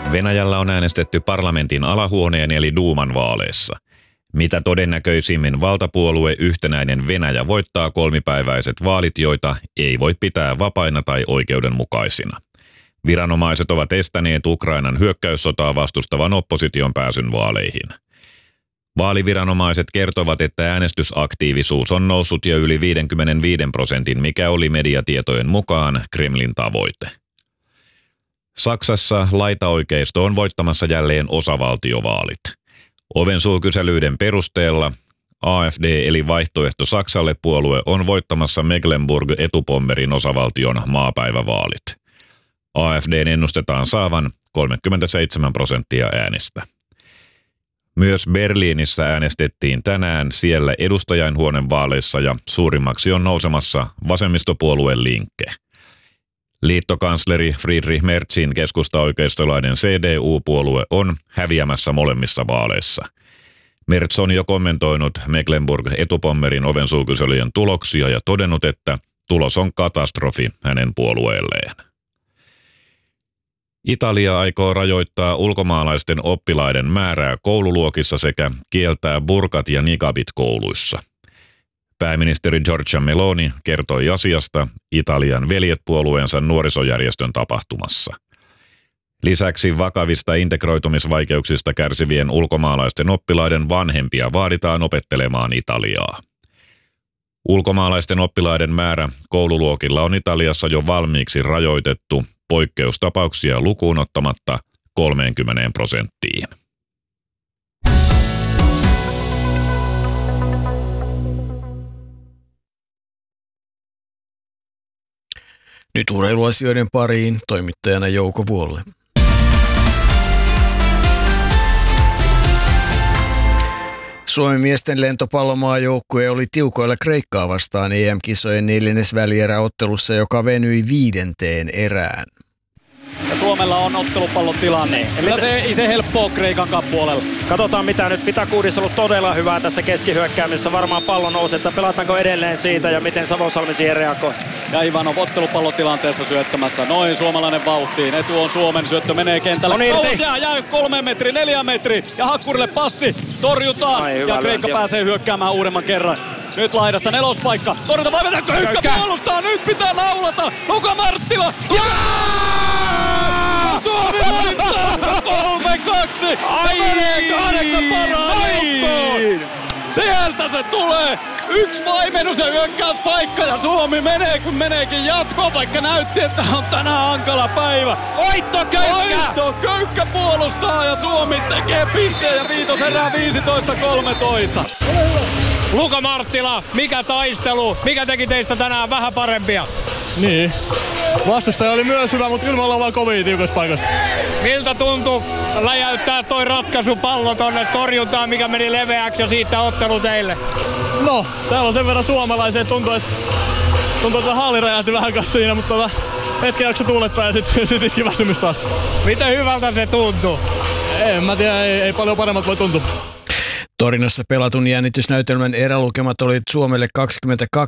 Venäjällä on äänestetty parlamentin alahuoneen eli Duuman vaaleissa. Mitä todennäköisimmin valtapuolue Yhtenäinen Venäjä voittaa kolmipäiväiset vaalit, joita ei voi pitää vapaina tai oikeudenmukaisina. Viranomaiset ovat estäneet Ukrainan hyökkäyssotaa vastustavan opposition pääsyn vaaleihin. Vaaliviranomaiset kertovat, että äänestysaktiivisuus on noussut jo yli 55%, mikä oli mediatietojen mukaan Kremlin tavoite. Saksassa laitaoikeisto on voittamassa jälleen osavaltiovaalit. Ovensuukyselyiden perusteella AfD eli Vaihtoehto Saksalle -puolue on voittamassa Mecklenburg-Etupommerin osavaltion maapäivävaalit. AfD:n ennustetaan saavan 37% äänistä. Myös Berliinissä äänestettiin tänään siellä edustajainhuoneen vaaleissa ja suurimmaksi on nousemassa vasemmistopuolue Linke. Liittokansleri Friedrich Merzin keskustaoikeistolainen CDU-puolue on häviämässä molemmissa vaaleissa. Merz on jo kommentoinut Mecklenburg-Etupommerin ovensuukyselyjen tuloksia ja todennut, että tulos on katastrofi hänen puolueelleen. Italia aikoo rajoittaa ulkomaalaisten oppilaiden määrää koululuokissa sekä kieltää burkat ja niqabit kouluissa. Pääministeri Giorgia Meloni kertoi asiasta Italian veljet-puolueensa nuorisojärjestön tapahtumassa. Lisäksi vakavista integroitumisvaikeuksista kärsivien ulkomaalaisten oppilaiden vanhempia vaaditaan opettelemaan italiaa. Ulkomaalaisten oppilaiden määrä koululuokilla on Italiassa jo valmiiksi rajoitettu poikkeustapauksia lukuun ottamatta 30%. Nyt urheiluasioiden pariin, toimittajana Jouko Vuolle. Suomen miesten lentopallomaajoukkue oli tiukoilla Kreikkaa vastaan EM-kisojen 4. välieräottelussa, joka venyi 5. erään. Ja Suomella on ottelupallon tilanne. Eli ei se helppoa Kreikan puolella. Katsotaan mitä nyt. Pitakuudissa on ollut todella hyvää tässä keskihyökkäämisessä. Varmaan pallo nousi, että pelataanko edelleen siitä ja miten Savosalmi siihen reagoi. Ja Ivanov ottelupallon tilanteessa syöttämässä. Noin suomalainen vauhtiin. Etu on Suomen, syöttö menee kentälle. Jää 3 metri, 4 metri ja Hakkurille passi. Torjutaan ja Kreikka pääsee hyökkäämään uudemman kerran. Nyt laidassa nelospaikka. Torjunta vai vetääkö Ykkä puolustaa? Nyt pitää naulata. Luka Marttila. Suomi voittaa 3-2. Ja menee 8 parhaan joukkoon. Sieltä se tulee. 1 vaimennus ja hyökkäyspaikka ja Suomi menee kun meneekin jatkoon, vaikka näytti, että on tänään hankala päivä. Oitto Köykkä puolustaa ja Suomi tekee pisteen ja viitoserää 15-13. Luka Marttila, mikä taistelu? Mikä teki teistä tänään vähän parempia? Niin. Vastustaja oli myös hyvä, mutta kyllä me ollaan vaan kovin tiukoissa paikassa. Miltä tuntui läjäyttää toi ratkaisupallo tonne torjuntaan, mikä meni leveäksi ja siitä ottelu teille? No, täällä on sen verran suomalaisia, tuntuu, että haali räjähti vähän kanssa siinä, mutta hetken jakso tuulettaa ja sit iski väsymys taas. Miten hyvältä se tuntuu? En mä tiedä, ei paljon paremmat voi tuntua. Torinossa pelatun jännitysnäytelmän erälukemat olivat Suomelle 22-25,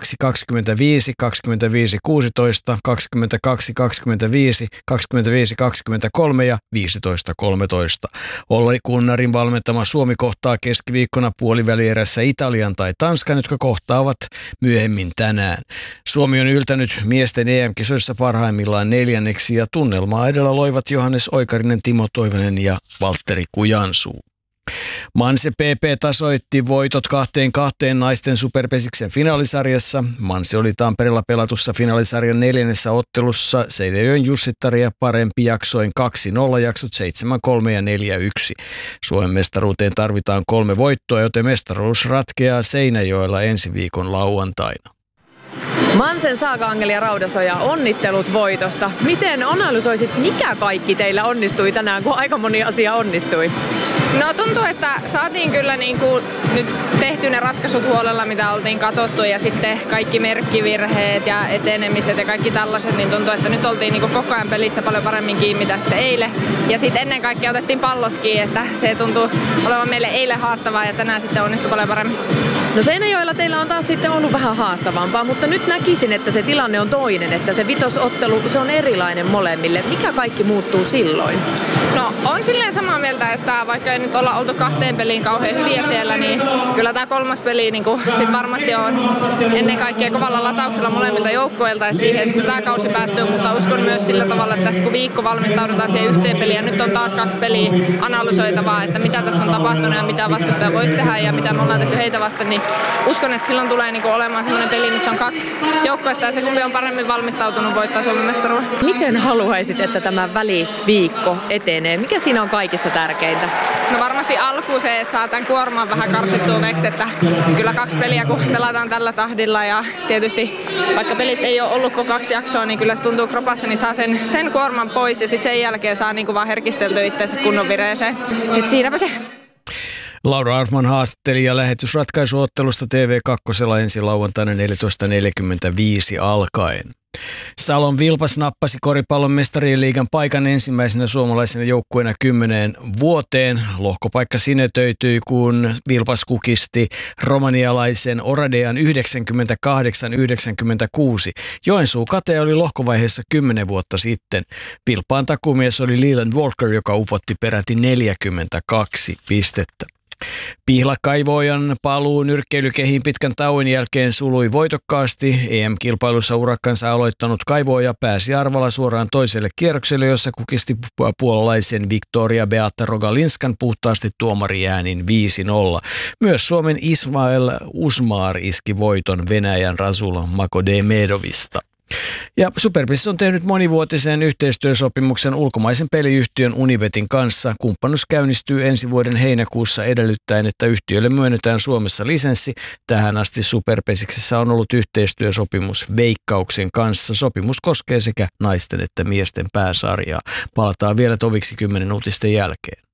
25-16, 22-25, 25-23 ja 15-13. Olli Kunnarin valmentama Suomi kohtaa keskiviikkona puolivälierässä Italian tai Tanskan, jotka kohtaavat myöhemmin tänään. Suomi on yltänyt miesten EM-kisoissa parhaimmillaan 4. ja tunnelmaa edellä loivat Johannes Oikarinen, Timo Toivonen ja Valtteri Kujansuu. Manse PP tasoitti voitot 2-2 naisten superpesiksen finaalisarjassa. Manse oli Tampereella pelatussa finaalisarjan 4. ottelussa Seinäjoen Jussittaria parempi jaksoin 2-0, jaksot 7-3 ja 4-1. Suomen mestaruuteen tarvitaan 3 voittoa, joten mestaruus ratkeaa Seinäjoella ensi viikon lauantaina. Mansen Saaka-Angeli ja Raudasoja, onnittelut voitosta. Miten analysoisit, mikä kaikki teillä onnistui tänään, kun aika moni asia onnistui? No tuntuu, että saatiin kyllä nyt tehty ne ratkaisut huolella, mitä oltiin katsottu, ja sitten kaikki merkkivirheet ja etenemiset ja kaikki tällaiset, niin tuntuu, että nyt oltiin koko ajan pelissä paljon paremmin kiinni mitä sitten eilen. Ja sitten ennen kaikkea otettiin pallotkin, että se tuntuu olevan meille eilen haastavaa ja tänään sitten onnistui paljon paremmin. No Seinäjoella teillä on taas sitten ollut vähän haastavampaa, mutta nyt näkisin, että se tilanne on toinen, että se vitosottelu, se on erilainen molemmille. Mikä kaikki muuttuu silloin? No on silleen samaa mieltä, että vaikka ei nyt olla oltu 2 peliin kauhean hyviä siellä, niin kyllä tämä 3. peli niin sit varmasti on ennen kaikkea kovalla latauksella molemmilta joukkueilta, että siihen sitten tämä kausi päättyy, mutta uskon myös sillä tavalla, että tässä kun viikko valmistaudutaan siihen 1 peliin ja nyt on taas 2 peliä analysoitavaa, että mitä tässä on tapahtunut ja mitä vastustaja voisi tehdä ja mitä me ollaan tehty heitä vasten, niin uskon, että silloin tulee niin olemaan sellainen peli, missä on 2 joukkuetta ja se kumpi on paremmin valmistautunut voittaa Suomen mestaruuden. Miten haluaisit, että tämä väliviikko etenee? Mikä siinä on kaikista tärkeintä? No varmasti alkuun se, että saa tämän kuorman vähän karsittua veksi, että kyllä 2 peliä kun pelataan tällä tahdilla ja tietysti vaikka pelit ei ole ollut kuin 2 jaksoa, niin kyllä se tuntuu kropassa, niin saa sen kuorman pois ja sitten sen jälkeen saa niin kuin vaan herkisteltyä itseensä kunnon vireeseen. Et siinäpä se. Laura Arfman haastatteli ja lähetysratkaisuottelusta TV2 ensi lauantaina 14.45 alkaen. Salon Vilpas nappasi koripallon mestarien liigan paikan ensimmäisenä suomalaisena joukkueena 10 vuoteen. Lohkopaikka sinetöityi, kun Vilpas kukisti romanialaisen Oradean 98-96. Joensuu Kate oli lohkovaiheessa 10 vuotta sitten. Vilpaan takumies oli Leland Walker, joka upotti peräti 42 pistettä. Pihlakaivojan paluu nyrkkeilykehiin pitkän tauon jälkeen sului voitokkaasti. EM-kilpailussa urakkansa aloittanut Kaivoja pääsi arvalla suoraan toiselle kierrokselle, jossa kukisti puolalaisen Victoria Beata Rogalinskan puhtaasti tuomariäänin 5-0. Myös Suomen Ismail Usmar iski voiton Venäjän Rasul Makodemedovista. Ja Superpes on tehnyt monivuotisen yhteistyösopimuksen ulkomaisen peliyhtiön Unibetin kanssa. Kumppanuus käynnistyy ensi vuoden heinäkuussa edellyttäen, että yhtiölle myönnetään Suomessa lisenssi. Tähän asti Superpesiksessä on ollut yhteistyösopimus Veikkauksen kanssa. Sopimus koskee sekä naisten että miesten pääsarjaa. Palataan vielä toviksi 10 uutisten jälkeen.